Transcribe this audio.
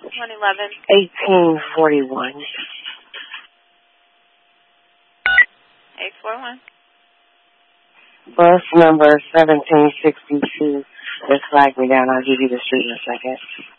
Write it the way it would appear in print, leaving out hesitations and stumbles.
111. 1841. 841. Bus number 1762. Just flag me down. I'll give you the street in a second.